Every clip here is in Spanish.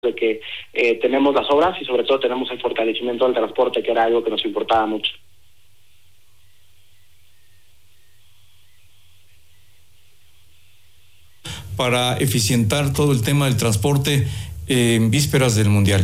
de que tenemos las obras y sobre todo tenemos el fortalecimiento del transporte, que era algo que nos importaba mucho. Para eficientar todo el tema del transporte en vísperas del Mundial.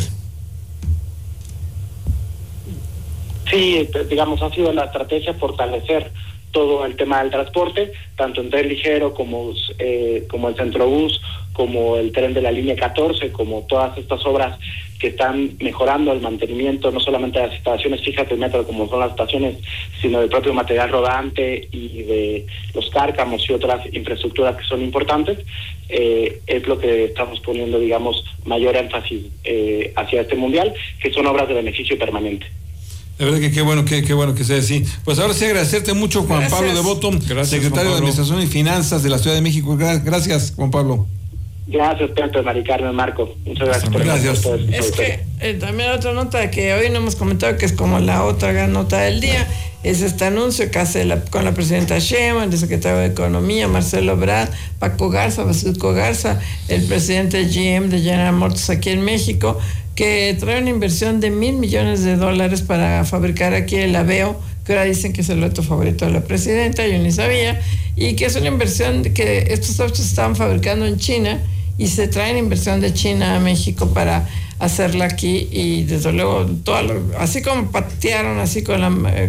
Sí, digamos, ha sido la estrategia fortalecer todo el tema del transporte, tanto en tren ligero como el Centrobús, como el tren de la línea 14, como todas estas obras que están mejorando el mantenimiento, no solamente de las instalaciones fijas del metro, como son las estaciones, sino del propio material rodante y de los cárcamos y otras infraestructuras que son importantes. Es lo que estamos poniendo, digamos, mayor énfasis hacia este Mundial, que son obras de beneficio permanente. La verdad que qué bueno que sea así. Pues ahora sí agradecerte mucho, Juan Pablo Devoto, secretario de Administración y Finanzas de la Ciudad de México. Gracias, Juan Pablo. Gracias, Pedro, Mari Carmen, Marco. Muchas gracias por el Es que también otra nota que hoy no hemos comentado, que es como la otra gran nota del día, es este anuncio que hace con la presidenta Sheinbaum, el secretario de Economía, Marcelo Ebrard, Paco Garza, Basilco Garza, el presidente de GM de General Motors aquí en México, que trae una inversión de $1,000 millones para fabricar aquí el Aveo, que ahora dicen que es el auto favorito de la presidenta, yo ni sabía, y que es una inversión que estos autos se estaban fabricando en China y se traen inversión de China a México para hacerla aquí, y desde luego así como patearon así con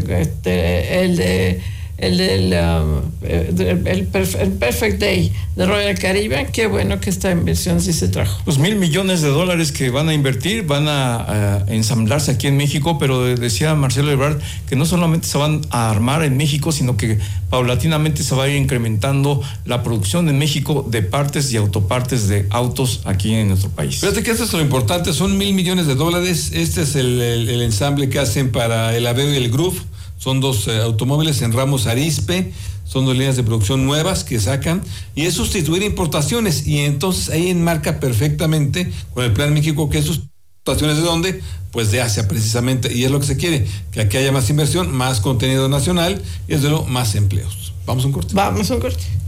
el Perfect Day de Royal Caribbean, qué bueno que esta inversión sí se trajo. Los $1,000 millones que van a invertir, van a ensamblarse aquí en México, pero decía Marcelo Ebrard que no solamente se van a armar en México, sino que paulatinamente se va a ir incrementando la producción en México de partes y autopartes de autos aquí en nuestro país. Fíjate que esto es lo importante, son $1,000 millones. Este es el ensamble que hacen para el Aveo y el Groove. Son dos automóviles en Ramos Arizpe, son dos líneas de producción nuevas que sacan, y es sustituir importaciones, y entonces ahí enmarca perfectamente con el Plan México que sus importaciones de dónde, pues de Asia precisamente, y es lo que se quiere, que aquí haya más inversión, más contenido nacional y desde luego más empleos. Vamos a un corte.